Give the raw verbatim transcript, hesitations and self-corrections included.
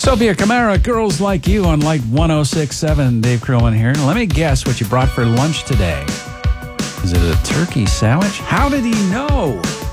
Sophia Kamara, Girls Like You on Light one oh six point seven. Dave Krillman here. Let me guess what you brought for lunch today. Is it a turkey sandwich? How did he know?